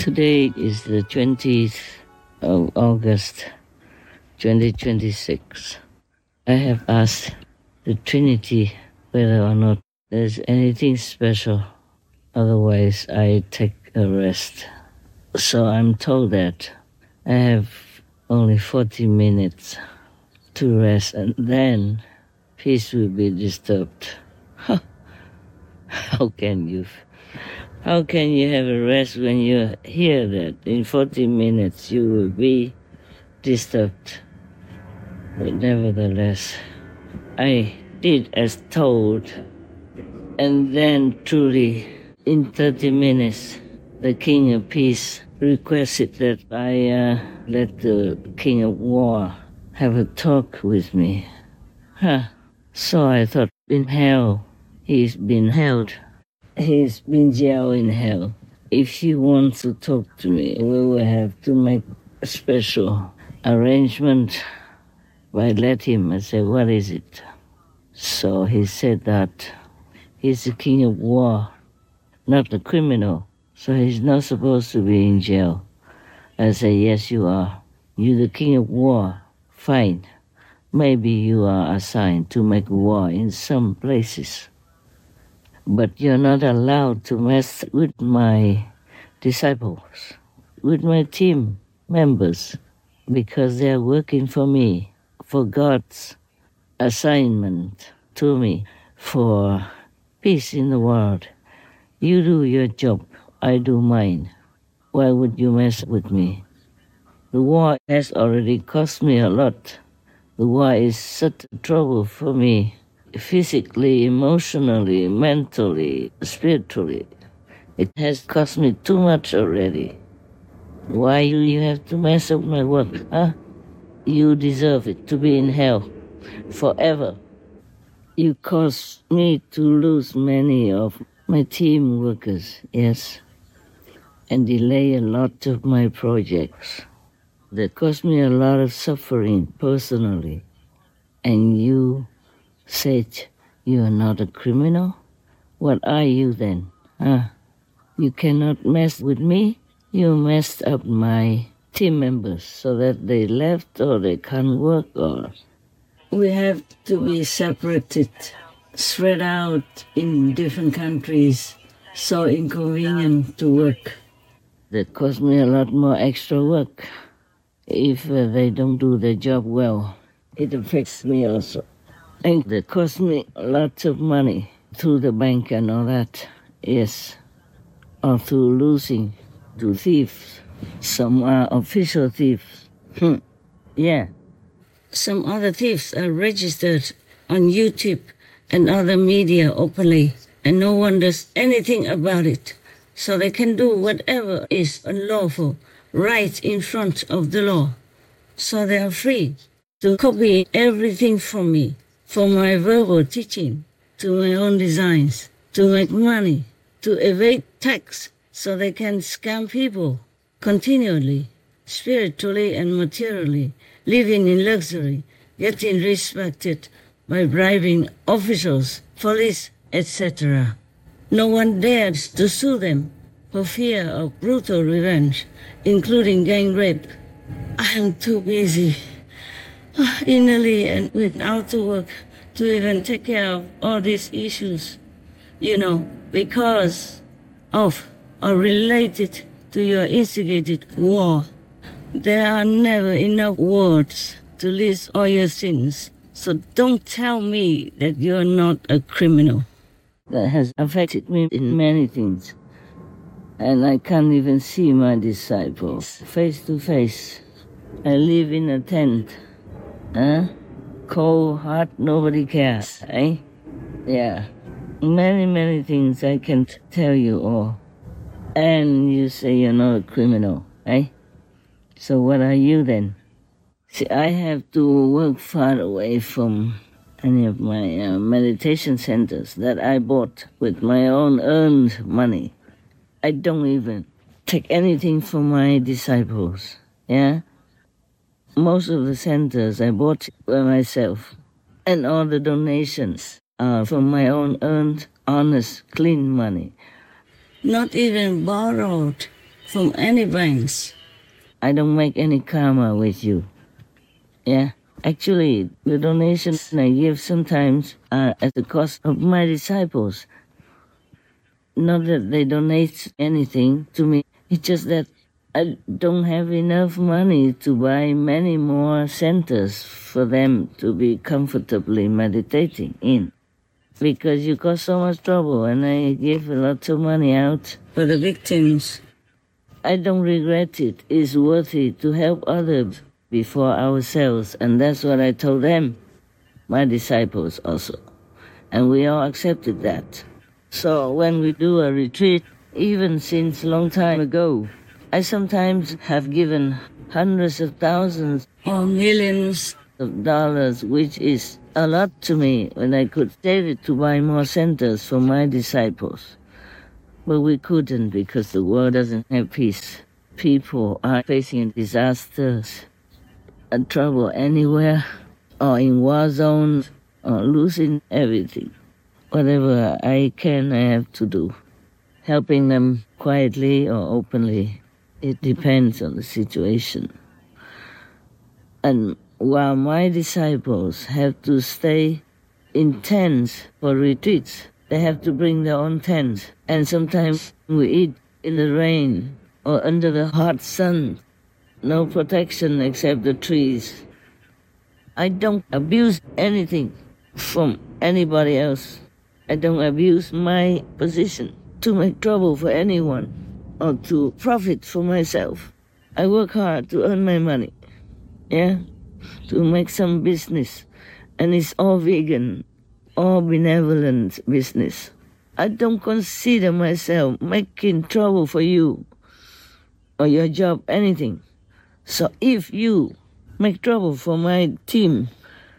Today is the 20th of August, 2026. I have asked the Trinity whether or not there's anything special. Otherwise, I take a rest. So I'm told that I have only 40 minutes to rest, and then peace will be disturbed. How can you have a rest when you hear that in 40 minutes you will be disturbed? But nevertheless, I did as told, and then truly in 30 minutes the King of Peace requested that I let the King of War have a talk with me. So I thought, in hell, he's been held. He's been jailed in hell. If he wants to talk to me, we will have to make a special arrangement. I let him. I said, what is it? So he said that he's the King of War, not a criminal. So he's not supposed to be in jail. I said, yes, you are. You're the King of War. Fine. Maybe you are assigned to make war in some places. But you're not allowed to mess with my disciples, with my team members, because they're working for me, for God's assignment to me, for peace in the world. You do your job, I do mine. Why would you mess with me? The war has already cost me a lot. The war is such trouble for me, physically, emotionally, mentally, spiritually. It has cost me too much already. Why do you have to mess up my work, huh? You deserve it, to be in hell forever. You caused me to lose many of my team workers, yes, and delay a lot of my projects. That caused me a lot of suffering personally. And you said you are not a criminal? What are you then? You cannot mess with me? You messed up my team members so that they left or they can't work, or we have to be separated, spread out in different countries, so inconvenient to work. That cost me a lot more extra work. If they don't do their job well, it affects me also. And that cost me lots of money through the bank and all that, yes. Or through losing to thieves, some official thieves. Yeah. Some other thieves are registered on YouTube and other media openly, and no one does anything about it. So they can do whatever is unlawful right in front of the law. So they are free to copy everything from me, from my verbal teaching, to my own designs, to make money, to evade tax, so they can scam people continually, spiritually and materially, living in luxury, getting respected by bribing officials, police, etc. No one dares to sue them for fear of brutal revenge, including gang rape. I am too busy, innerly and without work, to even take care of all these issues, because of or related to your instigated war. There are never enough words to list all your sins, so don't tell me that you're not a criminal. That has affected me in many things. And I can't even see my disciples face to face. I live in a tent. Cold, hot, nobody cares, eh? Yeah. Many things I can't tell you all. And you say you're not a criminal, eh? So what are you then? See, I have to work far away from any of my meditation centers that I bought with my own earned money. I don't even take anything from my disciples, yeah? Most of the centers I bought by myself, and all the donations are from my own earned, honest, clean money. Not even borrowed from any banks. I don't make any karma with you. Yeah. Actually, the donations I give sometimes are at the cost of my disciples. Not that they donate anything to me. It's just that I don't have enough money to buy many more centers for them to be comfortably meditating in. Because you cause so much trouble and I give a lot of money out for the victims. I don't regret it. It's worthy to help others before ourselves. And that's what I told them, my disciples also. And we all accepted that. So when we do a retreat, even since a long time ago, I sometimes have given hundreds of thousands or millions of dollars, which is a lot to me when I could save it to buy more centers for my disciples. But we couldn't because the world doesn't have peace. People are facing disasters and trouble anywhere, or in war zones, or losing everything. Whatever I can, I have to do. Helping them quietly or openly, it depends on the situation. And while my disciples have to stay in tents for retreats, they have to bring their own tents. And sometimes we eat in the rain or under the hot sun. No protection except the trees. I don't abuse anything from anybody else. I don't abuse my position to make trouble for anyone or to profit for myself. I work hard to earn my money, to make some business. And it's all vegan, all benevolent business. I don't consider myself making trouble for you or your job, anything. So if you make trouble for my team,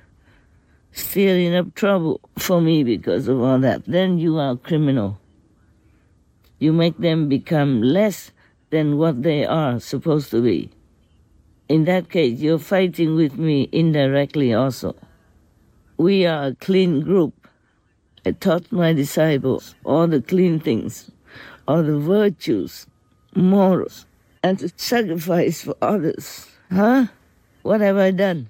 stirring up trouble for me because of all that, then you are a criminal. You make them become less than what they are supposed to be. In that case, you're fighting with me indirectly also. We are a clean group. I taught my disciples all the clean things, all the virtues, morals, and to sacrifice for others. What have I done?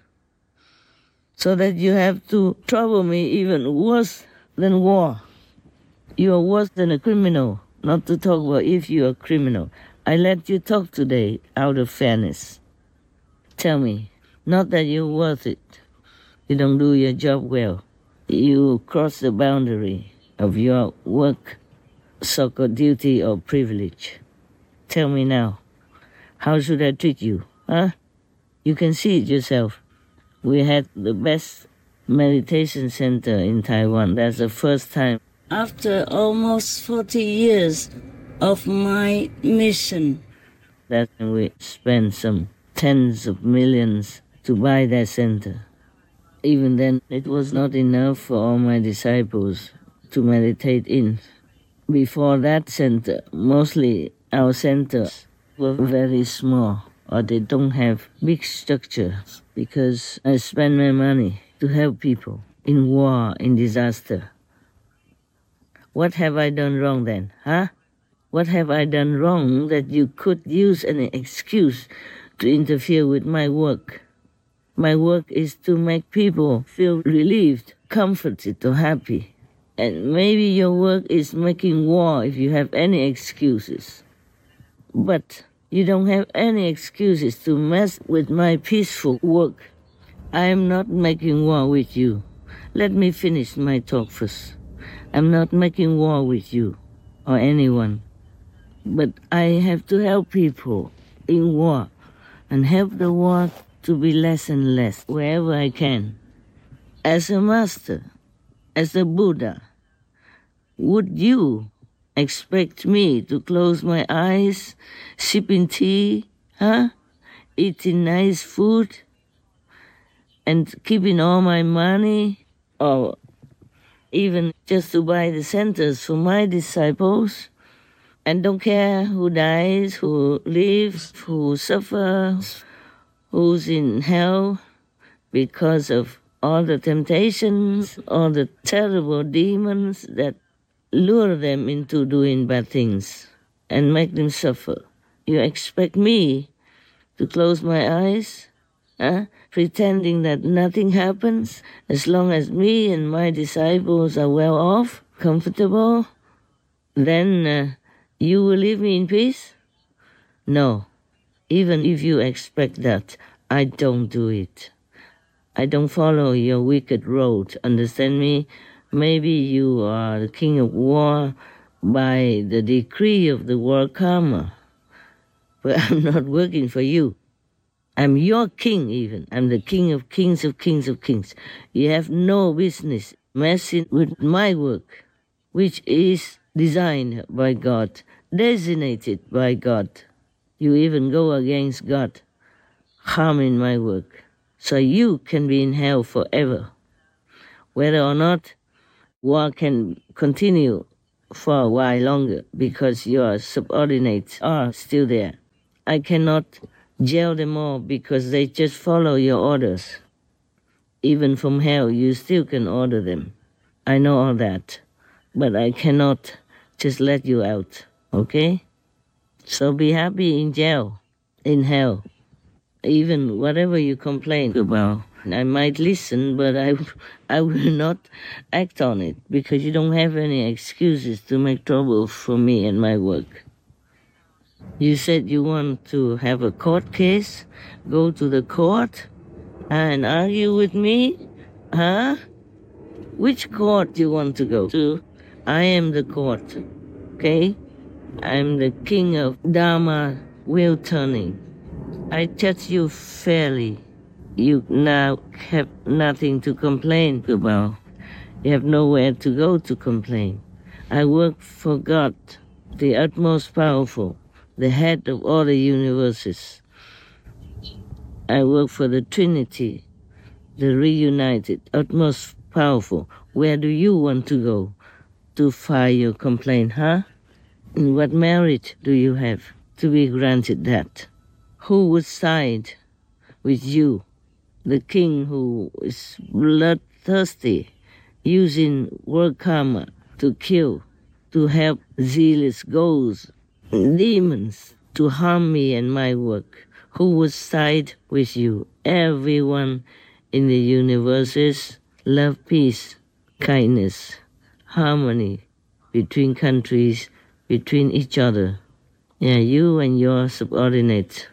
So that you have to trouble me even worse than war. You are worse than a criminal, not to talk about if you are a criminal. I let you talk today out of fairness. Tell me, not that you're worth it. You don't do your job well. You cross the boundary of your work, so-called duty or privilege. Tell me now, how should I treat you? You can see it yourself. We had the best meditation center in Taiwan. That's the first time. After almost 40 years of my mission, that we spent some tens of millions to buy that center. Even then, it was not enough for all my disciples to meditate in. Before that center, mostly our centers were very small, or they don't have big structures, because I spend my money to help people in war, in disaster. What have I done wrong then, What have I done wrong that you could use an excuse to interfere with my work? My work is to make people feel relieved, comforted, or happy. And maybe your work is making war if you have any excuses. But you don't have any excuses to mess with my peaceful work. I am not making war with you. Let me finish my talk first. I'm not making war with you or anyone. But I have to help people in war and help the war to be less and less wherever I can. As a master, as a Buddha, would you expect me to close my eyes, sipping tea, eating nice food, and keeping all my money, or even just to buy the centers for my disciples, and don't care who dies, who lives, who suffers, who's in hell because of all the temptations, all the terrible demons that lure them into doing bad things and make them suffer. You expect me to close my eyes? Pretending that nothing happens as long as me and my disciples are well off, comfortable? Then you will leave me in peace? No. Even if you expect that, I don't do it. I don't follow your wicked road, understand me? Maybe you are the king of war by the decree of the world karma, but I'm not working for you. I'm your king even. I'm the king of kings of kings of kings. You have no business messing with my work, which is designed by God, designated by God. You even go against God, harming my work, so you can be in hell forever. Whether or not war can continue for a while longer because your subordinates are still there. I cannot jail them all because they just follow your orders. Even from hell, you still can order them. I know all that, but I cannot just let you out, okay? So be happy in jail, in hell. Even whatever you complain about, I might listen, but I will not act on it because you don't have any excuses to make trouble for me and my work. You said you want to have a court case, go to the court and argue with me? Which court do you want to go to? I am the court, okay? I'm the king of Dharma wheel turning. I judge you fairly. You now have nothing to complain about. You have nowhere to go to complain. I work for God, the utmost powerful, the head of all the universes. I work for the Trinity, the reunited, utmost powerful. Where do you want to go to file your complaint, And what merit do you have to be granted that? Who would side with you, the king who is bloodthirsty, using world karma to kill, to help zealous ghosts, demons, to harm me and my work? Who would side with you? Everyone in the universes love peace, kindness, harmony between countries, between each other. Yeah, you and your subordinates,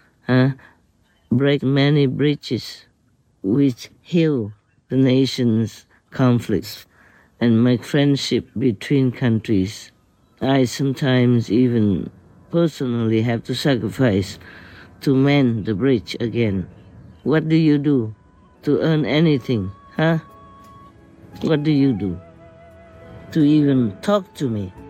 break many bridges which heal the nation's conflicts and make friendship between countries. I sometimes even personally have to sacrifice to mend the bridge again. What do you do to earn anything, What do you do to even talk to me?